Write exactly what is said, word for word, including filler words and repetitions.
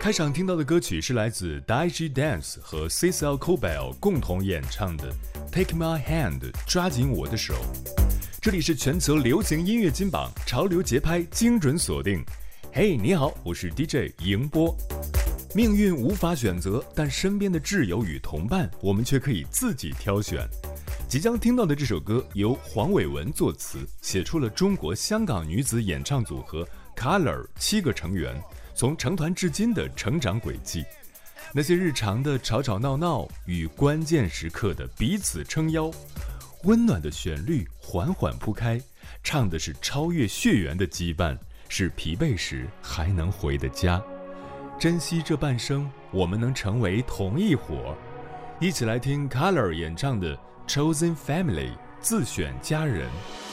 开场听到的歌曲是来自 Daiji Dance 和 Cecil Cobell 共同演唱的 Take My Hand 抓紧我的手。这里是全球流行音乐金榜，潮流节拍精准锁定。嘿、hey, 你好，我是 D J 迎波。命运无法选择，但身边的挚友与同伴我们却可以自己挑选。即将听到的这首歌由黄伟文作词，写出了中国香港女子演唱组合 Color 七个成员从成团至今的成长轨迹，那些日常的吵吵闹闹与关键时刻的彼此撑腰，温暖的旋律缓缓铺开，唱的是超越血缘的羁绊，是疲惫时还能回的家。珍惜这半生，我们能成为同一伙。一起来听 Color 演唱的 Chosen Family 自选家人。